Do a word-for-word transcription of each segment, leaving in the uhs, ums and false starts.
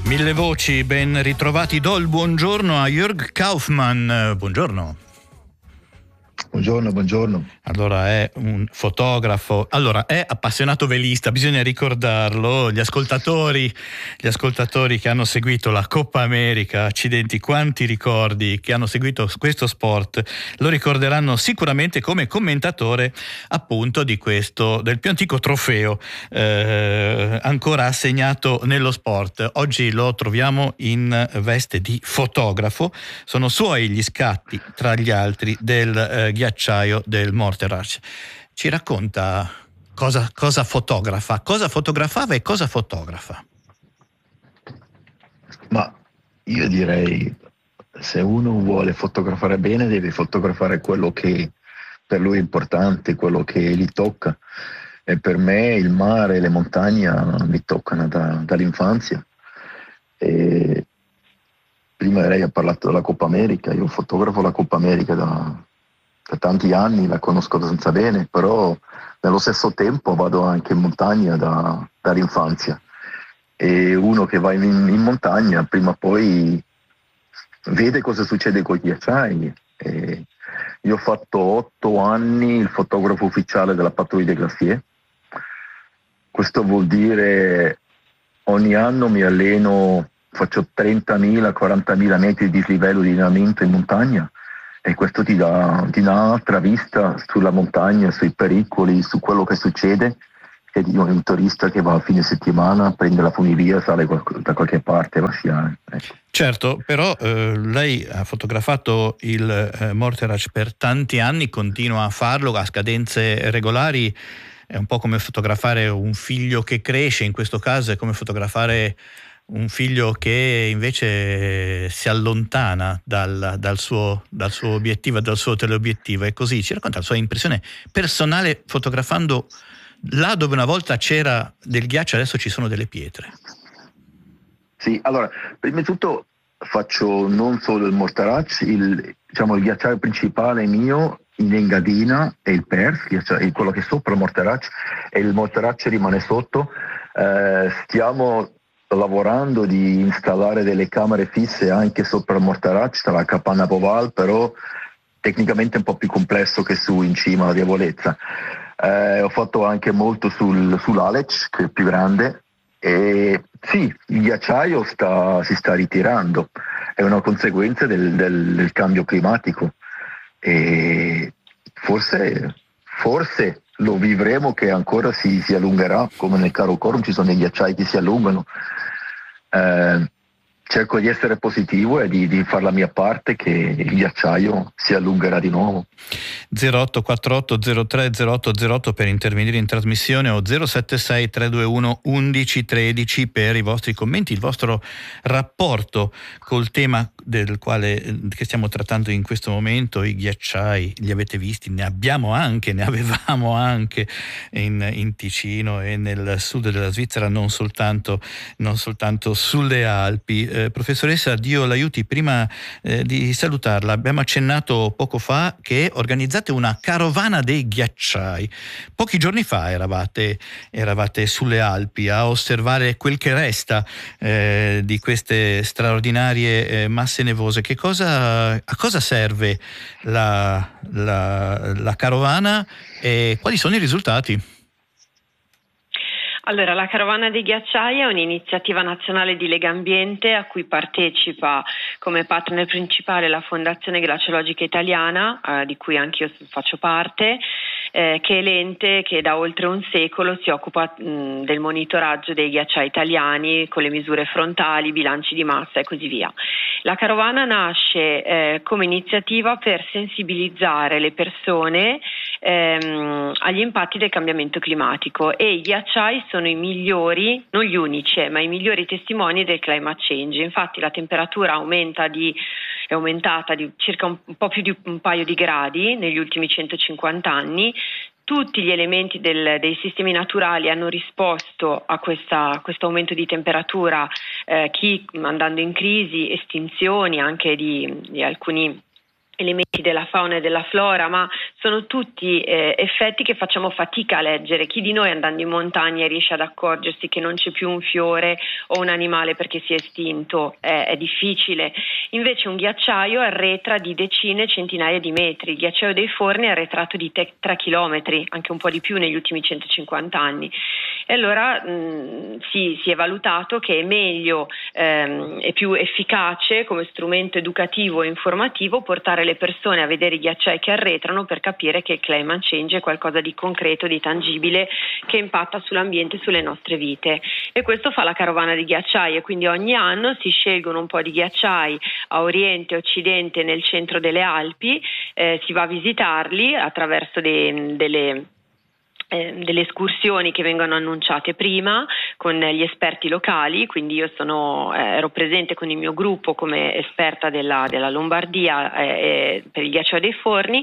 Mille voci, ben ritrovati. Do il buongiorno a Jörg Kaufmann. Buongiorno. Buongiorno, buongiorno. Allora, è un fotografo, allora è appassionato velista, bisogna ricordarlo. Gli ascoltatori, gli ascoltatori che hanno seguito la Coppa America, accidenti, quanti ricordi, che hanno seguito questo sport, lo ricorderanno sicuramente come commentatore appunto di questo, del più antico trofeo eh, ancora assegnato nello sport. Oggi lo troviamo in veste di fotografo, sono suoi gli scatti, tra gli altri, del eh, ghiacciaio del Morteratsch. Ci racconta cosa, cosa fotografa, cosa fotografava e cosa fotografa? Ma io direi, se uno vuole fotografare bene, deve fotografare quello che per lui è importante, quello che gli tocca. E per me il mare e le montagne mi toccano da, dall'infanzia. E prima lei ha parlato della Coppa America, io fotografo la Coppa America da, da tanti anni, la conosco abbastanza bene, però nello stesso tempo vado anche in montagna da, dall'infanzia. E uno che va in, in montagna prima o poi vede cosa succede con i ghiacciai. E io ho fatto otto anni il fotografo ufficiale della Patrouille des Glaciers. Questo vuol dire ogni anno mi alleno, faccio trentamila quarantamila metri di livello di allenamento in montagna, e questo ti dà, ti dà un'altra vista sulla montagna, sui pericoli, su quello che succede, che di un turista che va a fine settimana, prende la funivia, sale da qualche parte e va a sciare. Ecco. Certo, però eh, lei ha fotografato il eh, Morteratsch per tanti anni, continua a farlo a scadenze regolari. È un po' come fotografare un figlio che cresce, in questo caso è come fotografare un figlio che invece si allontana dal, dal, suo, dal suo obiettivo, dal suo teleobiettivo. E così ci racconta la sua impressione personale fotografando là dove una volta c'era del ghiaccio, adesso ci sono delle pietre. Sì, allora, prima di tutto faccio non solo il Morteratsch, il, diciamo, il ghiacciaio principale mio in Engadina è il Perth, cioè quello che è sopra il Morteratsch, e il Morteratsch rimane sotto. Eh, stiamo lavorando di installare delle camere fisse anche sopra il Morteratsch, tra la Capanna Boval, però tecnicamente è un po' più complesso che su in cima alla Diavolezza. Eh, ho fatto anche molto sul, sull'Aletsch, che è più grande, e sì, il ghiacciaio sta, si sta ritirando, è una conseguenza del, del, del cambio climatico, e forse, forse lo vivremo che ancora si, si allungherà, come nel Karakorum ci sono dei ghiacciai che si allungano. Eh, cerco di essere positivo e di, di fare la mia parte, che il ghiacciaio si allungherà di nuovo. zero otto quattro otto zero tre zero otto zero otto per intervenire in trasmissione, o zero sette sei tre due uno undici tredici per i vostri commenti, il vostro rapporto col tema del quale che stiamo trattando in questo momento. I ghiacciai li avete visti, ne abbiamo anche, ne avevamo anche in, in Ticino e nel sud della Svizzera, non soltanto, non soltanto sulle Alpi. Eh, professoressa, Dio l'aiuti, prima eh, di salutarla abbiamo accennato poco fa che organizzate una carovana dei ghiacciai. Pochi giorni fa eravate, eravate sulle Alpi a osservare quel che resta eh, di queste straordinarie eh, masse nevose. Che cosa, a cosa serve la, la, la carovana e quali sono i risultati? Allora, la Carovana dei Ghiacciai è un'iniziativa nazionale di Legambiente a cui partecipa come partner principale la Fondazione Glaciologica Italiana, eh, di cui anch'io faccio parte, eh, che è l'ente che da oltre un secolo si occupa mh, del monitoraggio dei ghiacciai italiani con le misure frontali, bilanci di massa e così via. La Carovana nasce eh, come iniziativa per sensibilizzare le persone ehm, agli impatti del cambiamento climatico, e i ghiacciai sono i migliori, non gli unici, ma i migliori testimoni del climate change. Infatti la temperatura aumenta di, è aumentata di circa un, un po' più di un paio di gradi negli ultimi centocinquanta anni. Tutti gli elementi del, dei sistemi naturali hanno risposto a, questa, a questo aumento di temperatura, eh, chi andando in crisi, estinzioni anche di, di alcuni elementi della fauna e della flora, ma sono tutti eh, effetti che facciamo fatica a leggere. Chi di noi andando in montagna riesce ad accorgersi che non c'è più un fiore o un animale perché si è estinto? È, è difficile. Invece un ghiacciaio arretra di decine, centinaia di metri. Il ghiacciaio dei Forni è arretrato di tre chilometri, anche un po' di più negli ultimi centocinquanta anni. E allora mh, si, si è valutato che è meglio ehm, e più efficace come strumento educativo e informativo portare le persone a vedere i ghiacciai che arretrano per capire che il climate change è qualcosa di concreto, di tangibile, che impatta sull'ambiente e sulle nostre vite. E questo fa la carovana di ghiacciai, e quindi ogni anno si scelgono un po' di ghiacciai a oriente, occidente, nel centro delle Alpi, eh, si va a visitarli attraverso de, delle Eh, delle escursioni che vengono annunciate prima con gli esperti locali. Quindi io sono, eh, ero presente con il mio gruppo come esperta della, della Lombardia eh, per il ghiacciaio dei Forni,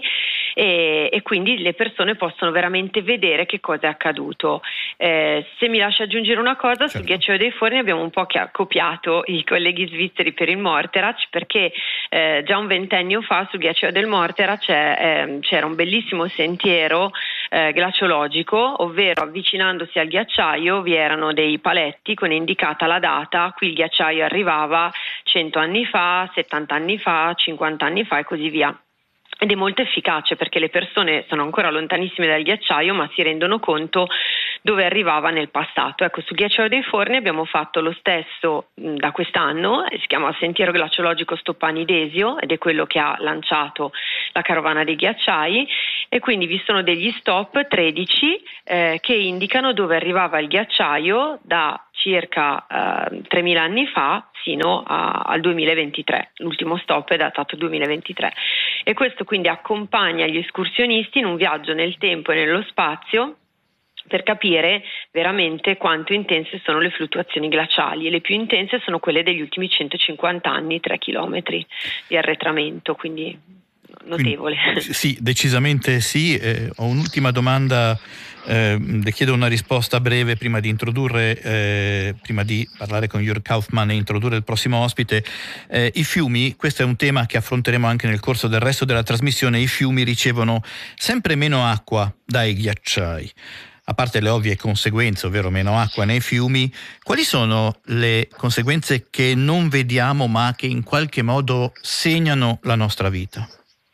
e, e quindi le persone possono veramente vedere che cosa è accaduto. Eh, se mi lascia aggiungere una cosa, certo. Sul ghiacciaio dei Forni abbiamo un po' copiato i colleghi svizzeri per il Morteratsch, perché eh, già un ventennio fa sul ghiacciaio del Morteratsch eh, c'era un bellissimo sentiero eh, glaciologico, ovvero avvicinandosi al ghiacciaio vi erano dei paletti con indicata la data: qui il ghiacciaio arrivava cento anni fa, settanta anni fa, cinquanta anni fa e così via. Ed è molto efficace perché le persone sono ancora lontanissime dal ghiacciaio ma si rendono conto dove arrivava nel passato. Ecco, sul ghiacciaio dei Forni abbiamo fatto lo stesso mh, da quest'anno, si chiama Sentiero Glaciologico Stoppani Desio ed è quello che ha lanciato la carovana dei ghiacciai, e quindi vi sono degli stop tredici eh, che indicano dove arrivava il ghiacciaio da circa eh, tremila anni fa sino a, al duemilaventitré. L'ultimo stop è datato duemilaventitré, e questo quindi accompagna gli escursionisti in un viaggio nel tempo e nello spazio per capire veramente quanto intense sono le fluttuazioni glaciali, e le più intense sono quelle degli ultimi centocinquanta anni, tre chilometri di arretramento, quindi notevole. Quindi, sì, decisamente sì. Eh, ho un'ultima domanda, eh, le chiedo una risposta breve prima di introdurre, eh, prima di parlare con Jörg Kaufmann e introdurre il prossimo ospite. Eh, I fiumi, questo è un tema che affronteremo anche nel corso del resto della trasmissione, i fiumi ricevono sempre meno acqua dai ghiacciai. A parte le ovvie conseguenze, ovvero meno acqua nei fiumi, quali sono le conseguenze che non vediamo ma che in qualche modo segnano la nostra vita?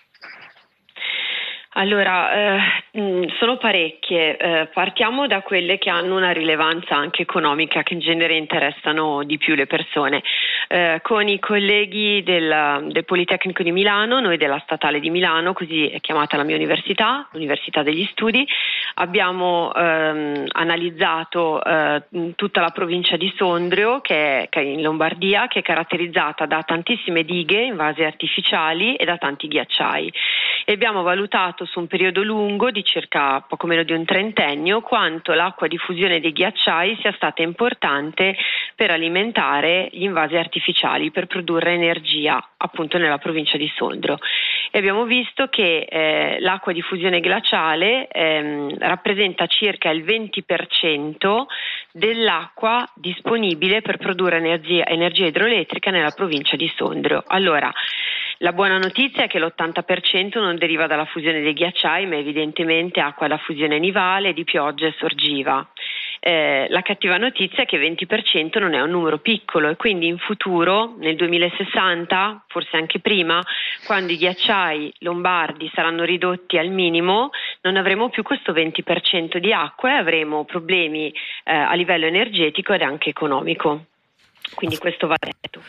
Allora, eh, sono parecchie. Eh, partiamo da quelle che hanno una rilevanza anche economica, che in genere interessano di più le persone. Eh, con i colleghi del, del Politecnico di Milano, noi della Statale di Milano, così è chiamata la mia università, l'Università degli Studi, abbiamo ehm, analizzato eh, tutta la provincia di Sondrio, che è, che è in Lombardia, che è caratterizzata da tantissime dighe invase artificiali e da tanti ghiacciai. E abbiamo valutato su un periodo lungo di circa poco meno di un trentennio quanto l'acqua di fusione dei ghiacciai sia stata importante per alimentare gli invasi artificiali, per produrre energia appunto nella provincia di Sondrio. E abbiamo visto che eh, l'acqua di fusione glaciale ehm, rappresenta circa il venti per cento dell'acqua disponibile per produrre energia, energia idroelettrica nella provincia di Sondrio. Allora, la buona notizia è che l'ottanta per cento non deriva dalla fusione dei ghiacciai, ma evidentemente acqua da fusione nivale, di pioggia e sorgiva. Eh, la cattiva notizia è che venti per cento non è un numero piccolo, e quindi in futuro, nel duemilasessanta, forse anche prima, quando i ghiacciai lombardi saranno ridotti al minimo, non avremo più questo venti per cento di acqua e avremo problemi eh, a livello energetico ed anche economico. Quindi questo va detto.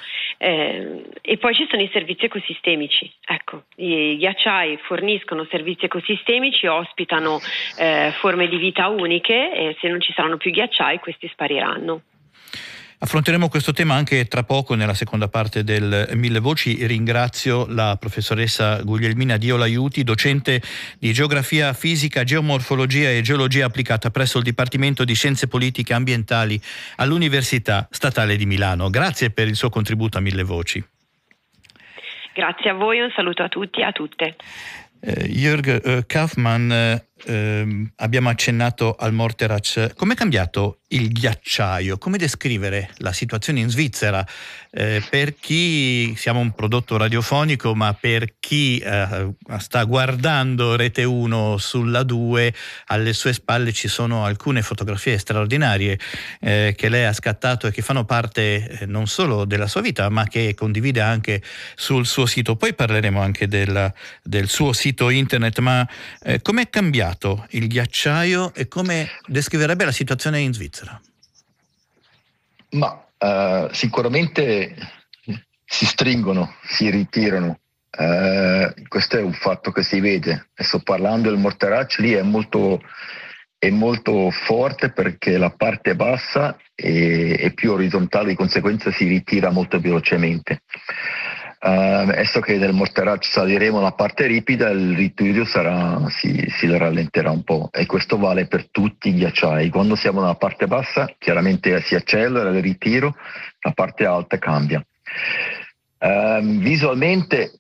Eh, e poi ci sono i servizi ecosistemici. Ecco, i ghiacciai forniscono servizi ecosistemici, ospitano eh, forme di vita uniche, e se non ci saranno più ghiacciai questi spariranno. Affronteremo questo tema anche tra poco nella seconda parte del Mille Voci. Ringrazio la professoressa Guglielmina Diolaiuti, docente di Geografia Fisica, Geomorfologia e Geologia Applicata presso il Dipartimento di Scienze Politiche Ambientali all'Università Statale di Milano. Grazie per il suo contributo a Mille Voci. Grazie a voi, un saluto a tutti e a tutte. Eh, Jörg eh, Kaufmann, eh, eh, abbiamo accennato al Morterac. Com'è cambiato il ghiacciaio? Come descrivere la situazione in Svizzera? Eh, per chi siamo un prodotto radiofonico, ma per chi eh, sta guardando Rete uno sulla due, alle sue spalle ci sono alcune fotografie straordinarie eh, che lei ha scattato e che fanno parte eh, non solo della sua vita, ma che condivide anche sul suo sito. Poi parleremo anche del, del suo sito internet, ma eh, com'è cambiato il ghiacciaio e come descriverebbe la situazione in Svizzera? Ma uh, sicuramente si stringono, si ritirano. Uh, questo è un fatto che si vede. E sto parlando del Morterac, lì è molto, è molto forte perché la parte bassa è, è più orizzontale, di conseguenza si ritira molto velocemente. Uh, adesso che nel Morterac saliremo la parte ripida, il ritiro sarà, si, si rallenterà un po', e questo vale per tutti i ghiacciai. Quando siamo nella parte bassa chiaramente si accelera il ritiro, la parte alta cambia. Uh, visualmente,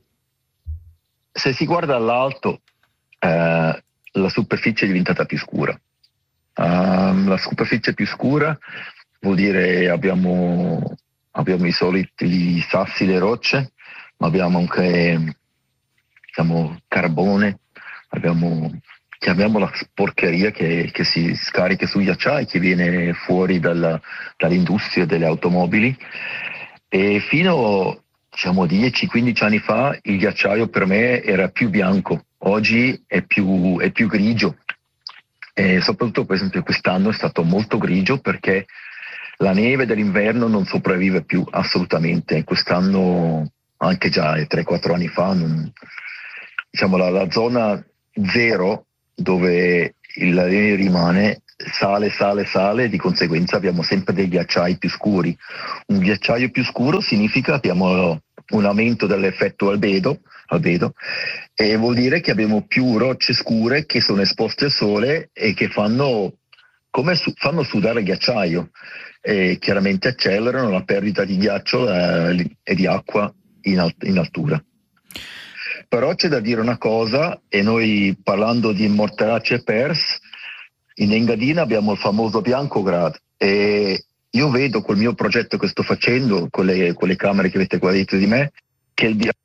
se si guarda all'alto, uh, la superficie è diventata più scura. Uh, la superficie più scura vuol dire abbiamo Abbiamo i soliti sassi, le rocce, ma abbiamo anche diciamo, carbone, abbiamo, chiamiamola porcheria che, che si scarica sui ghiacciai, che viene fuori dalla, dall'industria delle automobili. E fino diciamo, dieci quindici anni fa il ghiacciaio per me era più bianco, oggi è più, è più grigio. E soprattutto per esempio quest'anno è stato molto grigio perché la neve dell'inverno non sopravvive più assolutamente. Quest'anno, anche già tre quattro anni fa, non, diciamo la, la zona zero dove la neve rimane sale, sale, sale, di conseguenza abbiamo sempre dei ghiacciai più scuri. Un ghiacciaio più scuro significa che abbiamo un aumento dell'effetto albedo, albedo e vuol dire che abbiamo più rocce scure che sono esposte al sole e che fanno come su, fanno sudare il ghiacciaio. E chiaramente accelerano la perdita di ghiaccio eh, e di acqua in, alt- in altura. Però c'è da dire una cosa, e noi parlando di Morterac e Pers, in Engadina abbiamo il famoso Biancograd, e io vedo col mio progetto che sto facendo, con le, con le camere che avete qua dietro di me, che il Biancograd...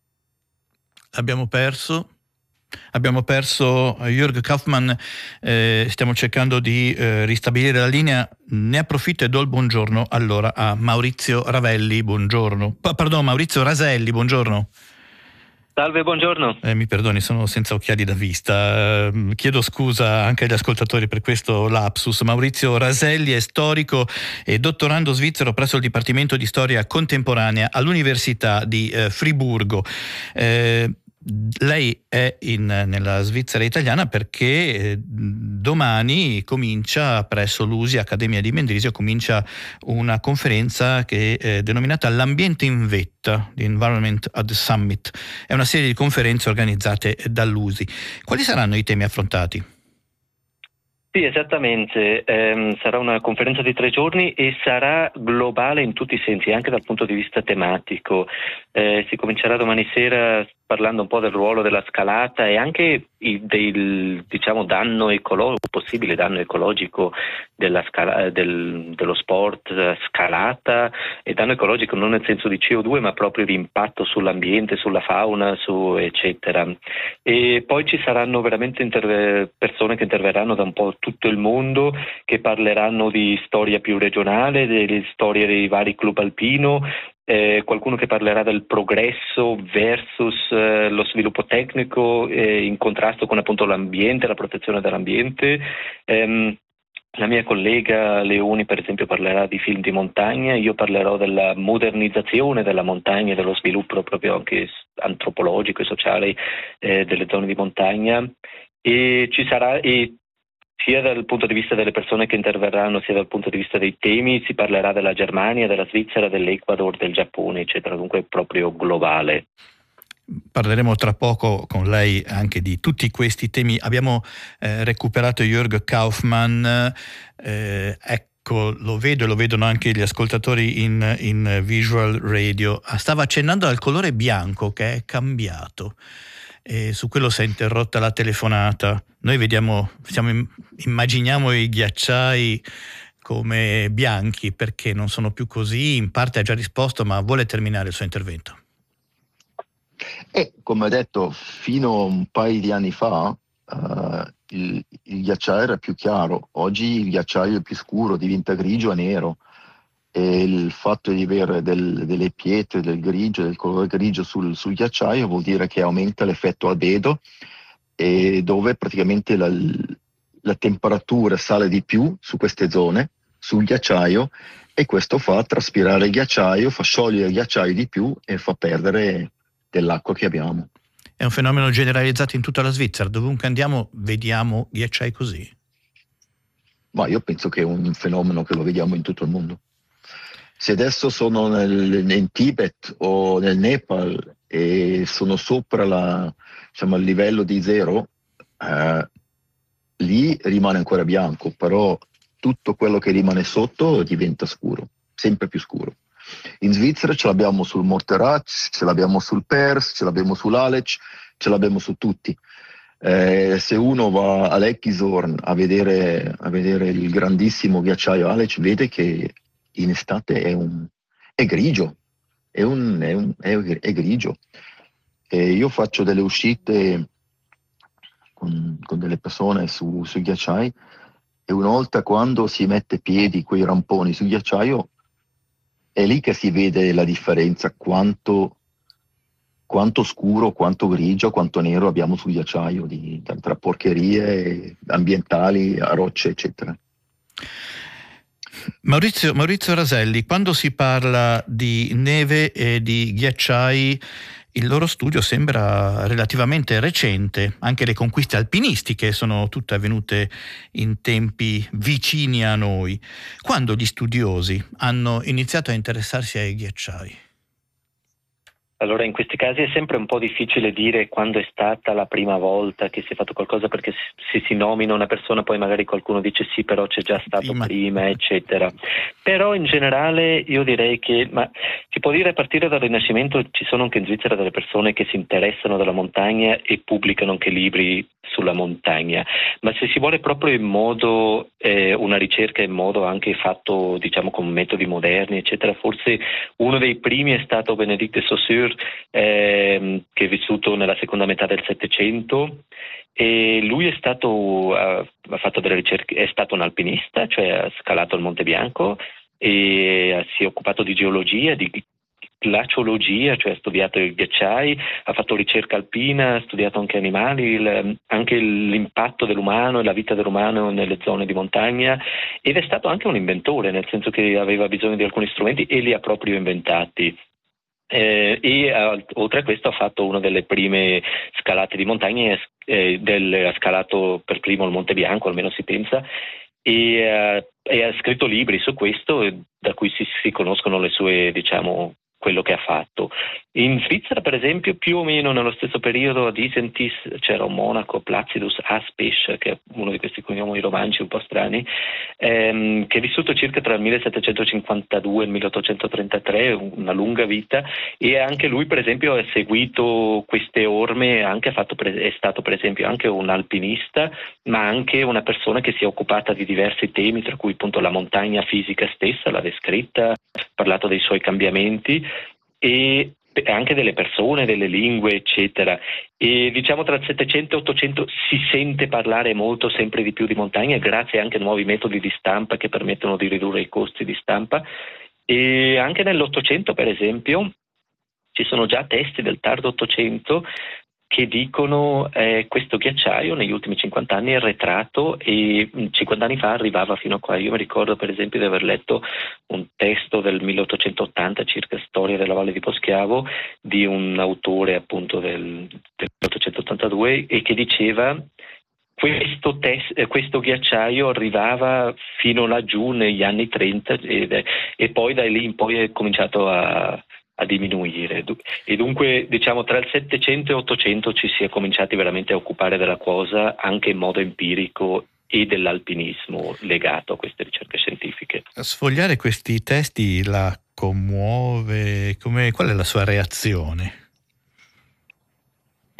Abbiamo perso... Abbiamo perso Jörg Kaufmann, eh, stiamo cercando di eh, ristabilire la linea. Ne approfitto e do il buongiorno allora a Maurizio Ravelli, buongiorno. Pa- pardon, Maurizio Raselli, buongiorno. Salve, buongiorno. Eh, mi perdoni, sono senza occhiali da vista. Eh, chiedo scusa anche agli ascoltatori per questo lapsus. Maurizio Raselli è storico e dottorando svizzero presso il Dipartimento di Storia Contemporanea all'Università di eh, Friburgo. Eh, Lei è in, nella Svizzera italiana perché domani comincia presso l'U S I Accademia di Mendrisio comincia una conferenza che è denominata L'ambiente in vetta, The Environment at the Summit. È una serie di conferenze organizzate dall'U S I. Quali saranno i temi affrontati? Sì, esattamente. Eh, sarà una conferenza di tre giorni e sarà globale in tutti i sensi, anche dal punto di vista tematico. Eh, si comincerà domani sera parlando un po' del ruolo della scalata e anche il, del diciamo danno ecologico, possibile danno ecologico della scala, del, dello sport scalata, e danno ecologico non nel senso di C O due ma proprio di impatto sull'ambiente, sulla fauna, su eccetera. E poi ci saranno veramente inter- persone che interverranno da un po' tutto il mondo, che parleranno di storia più regionale, delle storie dei vari club alpino. Eh, qualcuno che parlerà del progresso versus eh, lo sviluppo tecnico eh, in contrasto con appunto l'ambiente, la protezione dell'ambiente. Ehm, la mia collega Leoni per esempio parlerà di film di montagna, io parlerò della modernizzazione della montagna e dello sviluppo proprio anche antropologico e sociale eh, delle zone di montagna, e ci sarà e sia dal punto di vista delle persone che interverranno, sia dal punto di vista dei temi, si parlerà della Germania, della Svizzera, dell'Ecuador, del Giappone, eccetera, dunque proprio globale. Parleremo tra poco con lei anche di tutti questi temi. Abbiamo eh, recuperato Jörg Kaufmann, eh, ecco, lo vedo e lo vedono anche gli ascoltatori in, in visual radio. Stava accennando al colore bianco che è cambiato. e su quello si è interrotta la telefonata. Noi vediamo, siamo, immaginiamo i ghiacciai come bianchi, perché non sono più così. In parte ha già risposto, ma vuole terminare il suo intervento. E come ho detto, fino a un paio di anni fa uh, il, il ghiacciaio era più chiaro. Oggi il ghiacciaio è più scuro, diventa grigio e nero, e il fatto di avere del, delle pietre, del grigio, del colore grigio sul, sul ghiacciaio vuol dire che aumenta l'effetto albedo, e dove praticamente la, la temperatura sale di più su queste zone, sul ghiacciaio, e questo fa traspirare il ghiacciaio, fa sciogliere il ghiacciaio di più e fa perdere dell'acqua che abbiamo. È un fenomeno generalizzato in tutta la Svizzera, dovunque andiamo vediamo ghiacciai così? Ma io penso che è un fenomeno che lo vediamo in tutto il mondo. Se adesso sono nel, in Tibet o nel Nepal e sono sopra la, diciamo, il livello di zero, eh, lì rimane ancora bianco, però tutto quello che rimane sotto diventa scuro, sempre più scuro. In Svizzera ce l'abbiamo sul Morteratsch, ce l'abbiamo sul Pers, ce l'abbiamo sull'Aletsch, ce l'abbiamo su tutti. Eh, se uno va all'Eckishorn a vedere, a vedere il grandissimo ghiacciaio Aletsch, vede che in estate è, un, è grigio, è, un, è, un, è, è grigio. E io faccio delle uscite con, con delle persone su, sui ghiacciai, e una volta quando si mette piedi quei ramponi sul ghiacciaio, è lì che si vede la differenza, quanto, quanto scuro, quanto grigio, quanto nero abbiamo sul ghiacciaio, di, tra porcherie ambientali, a rocce, eccetera. Maurizio, Maurizio Raselli, quando si parla di neve e di ghiacciai, il loro studio sembra relativamente recente. Anche le conquiste alpinistiche sono tutte avvenute in tempi vicini a noi. Quando gli studiosi hanno iniziato a interessarsi ai ghiacciai? Allora, in questi casi è sempre un po' difficile dire quando è stata la prima volta che si è fatto qualcosa, perché se si nomina una persona poi magari qualcuno dice sì, però c'è già stato prima, prima eccetera. Però in generale io direi che, ma si può dire, a partire dal Rinascimento ci sono anche in Svizzera delle persone che si interessano della montagna e pubblicano anche libri sulla montagna, ma se si vuole proprio in modo, eh, una ricerca in modo anche fatto, diciamo, con metodi moderni, eccetera, forse uno dei primi è stato Benedict de Saussure, ehm, che è vissuto nella seconda metà del Settecento, e lui è stato, ha, ha fatto delle ricerche, è stato un alpinista, cioè ha scalato il Monte Bianco e si è occupato di geologia, di glaciologia, cioè ha studiato i ghiacciai, ha fatto ricerca alpina, ha studiato anche animali, il, anche l'impatto dell'umano e la vita dell'umano nelle zone di montagna, ed è stato anche un inventore, nel senso che aveva bisogno di alcuni strumenti e li ha proprio inventati. Eh, e eh, oltre a questo ha fatto una delle prime scalate di montagna, eh, del, ha scalato per primo il Monte Bianco, almeno si pensa, e, eh, e ha scritto libri su questo, da cui si, si conoscono le sue, diciamo, quello che ha fatto. In Svizzera, per esempio, più o meno nello stesso periodo ad Isentis c'era un monaco, Placidus Aspisch, che è uno di questi cognomi romanci un po' strani, ehm, che è vissuto circa tra il millesettecentocinquantadue e il milleottocentotrentatré, una lunga vita, e anche lui, per esempio, ha seguito queste orme, anche fatto pre- è stato per esempio anche un alpinista, ma anche una persona che si è occupata di diversi temi, tra cui appunto la montagna fisica stessa, l'ha descritta, ha parlato dei suoi cambiamenti, e anche delle persone, delle lingue, eccetera. E diciamo tra il Settecento e l'Ottocento si sente parlare molto sempre di più di montagna, grazie anche a nuovi metodi di stampa che permettono di ridurre i costi di stampa. E anche nell'Ottocento, per esempio, ci sono già testi del tardo Ottocento che dicono eh, questo ghiacciaio negli ultimi cinquanta anni è retrato, e cinquanta anni fa arrivava fino a qua. Io mi ricordo per esempio di aver letto un testo del milleottocentottanta circa Storia della Valle di Poschiavo di un autore appunto del, del milleottocentottantadue, e che diceva questo, tes- questo ghiacciaio arrivava fino laggiù negli anni trenta, e, e poi da lì in poi è cominciato a a diminuire, e dunque diciamo tra il Settecento e l'Ottocento ci si è cominciati veramente a occupare della cosa anche in modo empirico e dell'alpinismo legato a queste ricerche scientifiche. Sfogliare questi testi la commuove? Come, qual è la sua reazione?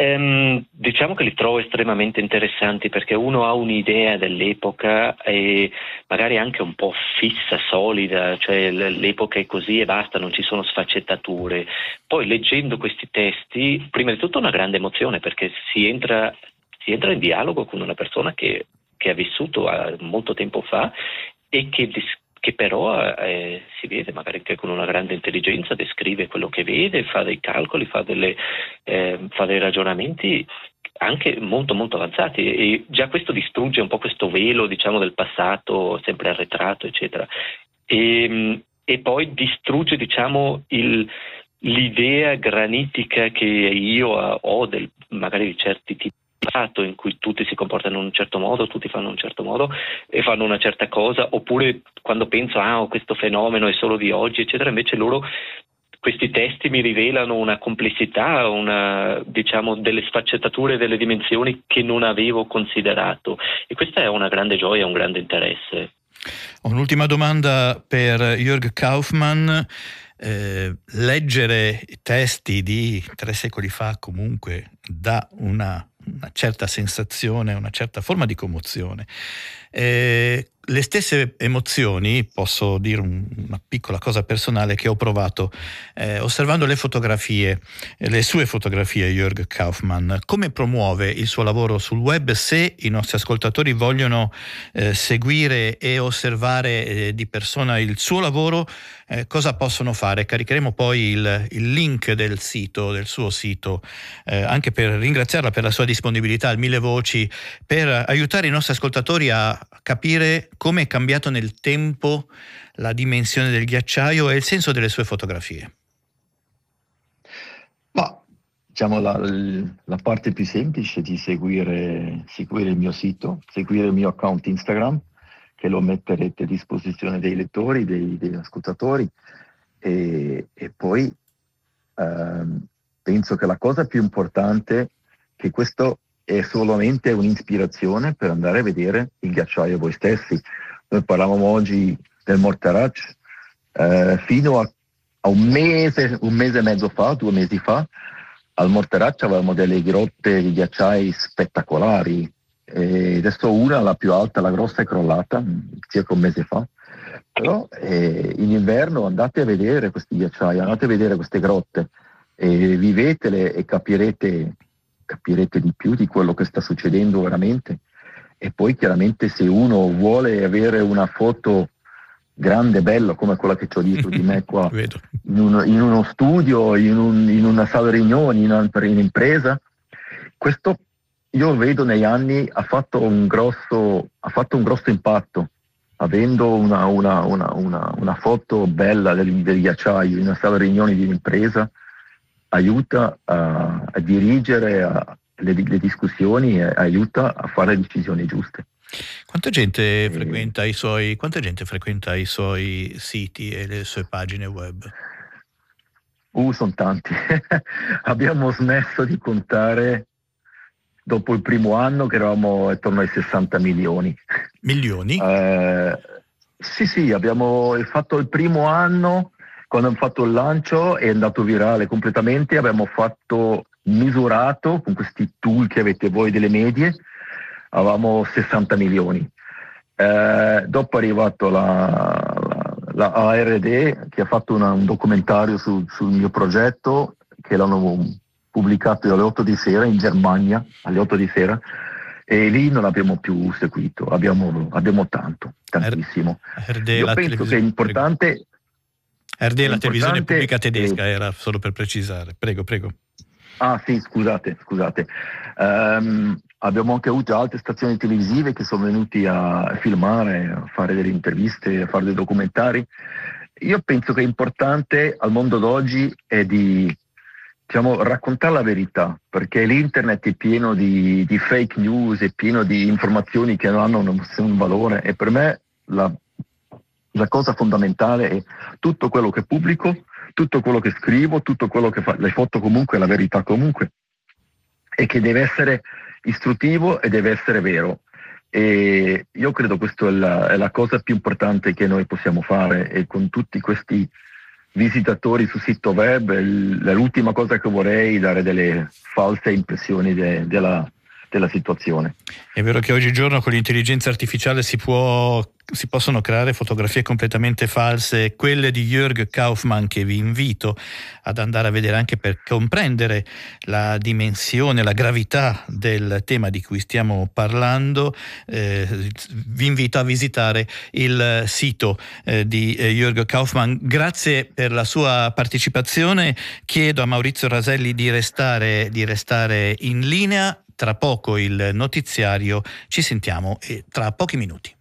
Ehm, diciamo che li trovo estremamente interessanti perché uno ha un'idea dell'epoca e magari anche un po' fissa, solida, cioè l'epoca è così e basta, non ci sono sfaccettature. Poi leggendo questi testi, prima di tutto una grande emozione perché si entra, si entra in dialogo con una persona che, che ha vissuto a, molto tempo fa e che che però eh, si vede magari anche con una grande intelligenza, descrive quello che vede, fa dei calcoli, fa, delle, eh, fa dei ragionamenti anche molto molto avanzati e già questo distrugge un po' questo velo, diciamo, del passato sempre arretrato, eccetera. E, e poi distrugge, diciamo, il, l'idea granitica che io ho del, magari di certi tipi in cui tutti si comportano in un certo modo, tutti fanno un certo modo e fanno una certa cosa, oppure quando penso ah questo fenomeno è solo di oggi, eccetera, invece loro, questi testi mi rivelano una complessità, una, diciamo, delle sfaccettature, delle dimensioni che non avevo considerato e questa è una grande gioia, un grande interesse. Ho un'ultima domanda per Jörg Kaufmann. Eh, leggere testi di tre secoli fa comunque dà una, una certa sensazione, una certa forma di commozione. Eh, le stesse emozioni, posso dire un, una piccola cosa personale che ho provato eh, osservando le fotografie, le sue fotografie, Jörg Kaufmann. Come promuove il suo lavoro sul web? Se i nostri ascoltatori vogliono eh, seguire e osservare eh, di persona il suo lavoro, eh, cosa possono fare? Caricheremo poi il, il link del sito, del suo sito, eh, anche per ringraziarla per la sua disponibilità al Mille Voci, per aiutare i nostri ascoltatori a capire come è cambiato nel tempo la dimensione del ghiacciaio e il senso delle sue fotografie. Ma diciamo la, la parte più semplice è di seguire, seguire il mio sito, seguire il mio account Instagram, che lo metterete a disposizione dei lettori, dei, degli ascoltatori, e, e poi ehm, penso che la cosa più importante è che questo è solamente un'ispirazione per andare a vedere il ghiacciaio voi stessi. Noi parlavamo oggi del Morteratsch, eh, fino a, a un mese, un mese e mezzo fa, due mesi fa, al Morteratsch avevamo delle grotte di ghiacciai spettacolari, e adesso una, la più alta, la grossa, è crollata circa un mese fa, però eh, in inverno andate a vedere questi ghiacciai, andate a vedere queste grotte, e vivetele e capirete capirete di più di quello che sta succedendo veramente. E poi chiaramente se uno vuole avere una foto grande, bella, come quella che ho dietro di me qua, in, un, in uno studio, in, un, in una sala riunioni, in, in un'impresa, questo io vedo negli anni ha fatto un grosso, ha fatto un grosso impatto, avendo una, una, una, una, una foto bella del, del ghiacciaio in una sala riunioni di un'impresa, aiuta a, a dirigere a, le, le discussioni e aiuta a fare decisioni giuste. Quanta gente, e... frequenta i suoi, quanta gente frequenta i suoi siti e le sue pagine web? Uh, sono tanti. Abbiamo smesso di contare dopo il primo anno, che eravamo attorno ai sessanta milioni. Milioni? Eh, sì, sì, abbiamo fatto il primo anno. Quando abbiamo fatto il lancio è andato virale completamente, abbiamo fatto misurato con questi tool che avete voi delle medie, avevamo sessanta milioni. Eh, dopo è arrivato la, la, la A R D che ha fatto una, un documentario su, sul mio progetto, che l'hanno pubblicato alle otto di sera in Germania, alle otto di sera, e lì non abbiamo più seguito, abbiamo, abbiamo tanto, tantissimo. R D, Io penso che è importante... Prego. R D è la televisione pubblica tedesca, eh, era solo per precisare. Prego, prego. Ah sì, scusate, scusate. Um, abbiamo anche avuto altre stazioni televisive che sono venuti a filmare, a fare delle interviste, a fare dei documentari. Io penso che è importante al mondo d'oggi è di, diciamo, raccontare la verità, perché l'internet è pieno di, di fake news, è pieno di informazioni che non hanno nessun valore, e per me la La cosa fondamentale è tutto quello che pubblico, tutto quello che scrivo, tutto quello che fa, le foto comunque, la verità comunque, e che deve essere istruttivo e deve essere vero. E io credo questa è la, è la cosa più importante che noi possiamo fare, e con tutti questi visitatori sul sito web. L'ultima cosa che vorrei è dare delle false impressioni de, della, della situazione. È vero che oggigiorno con l'intelligenza artificiale si può si possono creare fotografie completamente false, quelle di Jörg Kaufmann, che vi invito ad andare a vedere anche per comprendere la dimensione, la gravità del tema di cui stiamo parlando. Eh, vi invito a visitare il sito eh, di eh, Jörg Kaufmann. Grazie per la sua partecipazione. Chiedo a Maurizio Raselli di restare, di restare in linea. Tra poco il notiziario, ci sentiamo e tra pochi minuti.